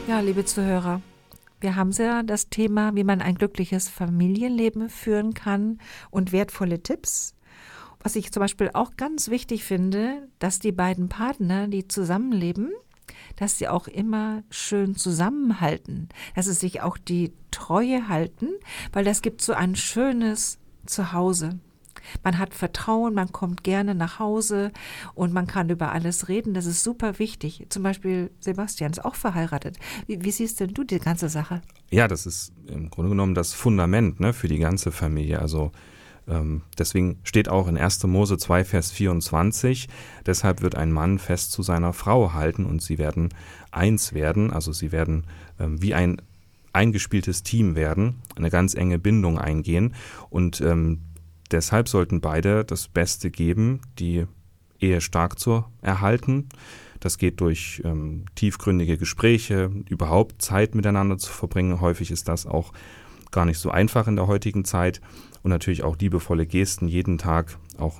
Ja, liebe Zuhörer, wir haben ja das Thema, wie man ein glückliches Familienleben führen kann und wertvolle Tipps. Was ich zum Beispiel auch ganz wichtig finde, dass die beiden Partner, die zusammenleben, dass sie auch immer schön zusammenhalten, dass sie sich auch die Treue halten, weil das gibt so ein schönes Zuhause. Man hat Vertrauen, man kommt gerne nach Hause und man kann über alles reden. Das ist super wichtig. Zum Beispiel Sebastian ist auch verheiratet. Wie siehst denn du die ganze Sache? Ja, das ist im Grunde genommen das Fundament, ne, für die ganze Familie. Also deswegen steht auch in 1. Mose 2, Vers 24, deshalb wird ein Mann fest zu seiner Frau halten und sie werden eins werden, also sie werden wie ein eingespieltes Team werden, eine ganz enge Bindung eingehen und deshalb sollten beide das Beste geben, die Ehe stark zu erhalten. Das geht durch tiefgründige Gespräche, überhaupt Zeit miteinander zu verbringen. Häufig ist das auch gar nicht so einfach in der heutigen Zeit. Und natürlich auch liebevolle Gesten jeden Tag auch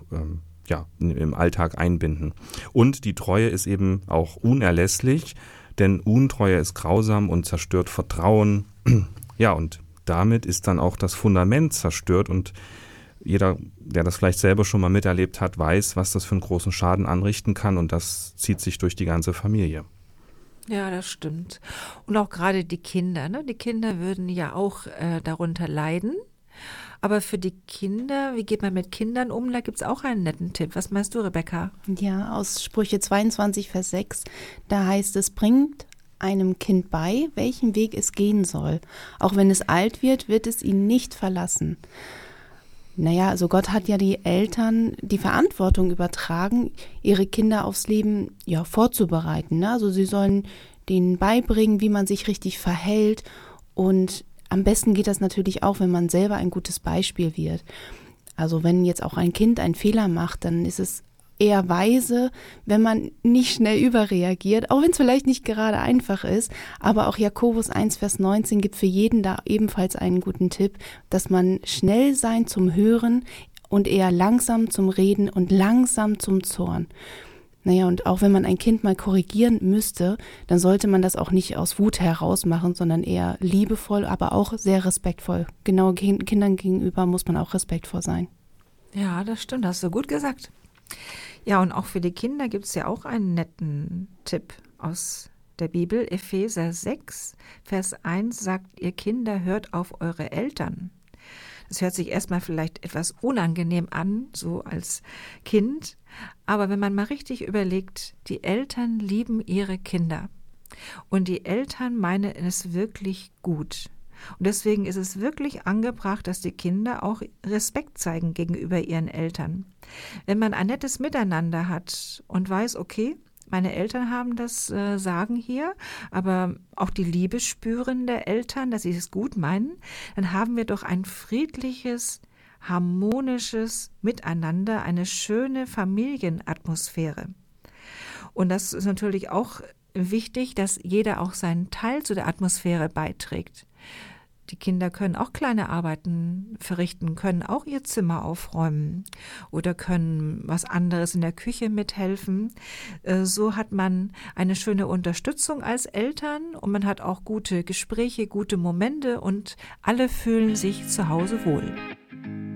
im Alltag einbinden. Und die Treue ist eben auch unerlässlich, denn Untreue ist grausam und zerstört Vertrauen. Ja, und damit ist dann auch das Fundament zerstört und jeder, der das vielleicht selber schon mal miterlebt hat, weiß, was das für einen großen Schaden anrichten kann und das zieht sich durch die ganze Familie. Ja, das stimmt. Und auch gerade die Kinder, ne? Die Kinder würden ja auch darunter leiden. Aber für die Kinder, wie geht man mit Kindern um? Da gibt es auch einen netten Tipp. Was meinst du, Rebecca? Ja, aus Sprüche 22, Vers 6, da heißt es, bringt einem Kind bei, welchen Weg es gehen soll. Auch wenn es alt wird, wird es ihn nicht verlassen. Naja, also Gott hat ja die Eltern die Verantwortung übertragen, ihre Kinder aufs Leben vorzubereiten. Ne? Also sie sollen denen beibringen, wie man sich richtig verhält und am besten geht das natürlich auch, wenn man selber ein gutes Beispiel wird. Also wenn jetzt auch ein Kind einen Fehler macht, dann ist es eher weise, wenn man nicht schnell überreagiert, auch wenn es vielleicht nicht gerade einfach ist. Aber auch Jakobus 1, Vers 19 gibt für jeden da ebenfalls einen guten Tipp, dass man schnell sein zum Hören und eher langsam zum Reden und langsam zum Zorn. Naja, und auch wenn man ein Kind mal korrigieren müsste, dann sollte man das auch nicht aus Wut heraus machen, sondern eher liebevoll, aber auch sehr respektvoll. Genau Kindern gegenüber muss man auch respektvoll sein. Ja, das stimmt, hast du gut gesagt. Ja, und auch für die Kinder gibt es ja auch einen netten Tipp aus der Bibel. Epheser 6, Vers 1 sagt, ihr Kinder, hört auf eure Eltern. Das hört sich erstmal vielleicht etwas unangenehm an, so als Kind. Aber wenn man mal richtig überlegt, die Eltern lieben ihre Kinder. Und die Eltern meinen es wirklich gut. Und deswegen ist es wirklich angebracht, dass die Kinder auch Respekt zeigen gegenüber ihren Eltern. Wenn man ein nettes Miteinander hat und weiß, okay, meine Eltern haben das Sagen hier, aber auch die Liebe spüren der Eltern, dass sie es gut meinen, dann haben wir doch ein friedliches, harmonisches Miteinander, eine schöne Familienatmosphäre. Und das ist natürlich auch wichtig, dass jeder auch seinen Teil zu der Atmosphäre beiträgt. Die Kinder können auch kleine Arbeiten verrichten, können auch ihr Zimmer aufräumen oder können was anderes in der Küche mithelfen. So hat man eine schöne Unterstützung als Eltern und man hat auch gute Gespräche, gute Momente und alle fühlen sich zu Hause wohl.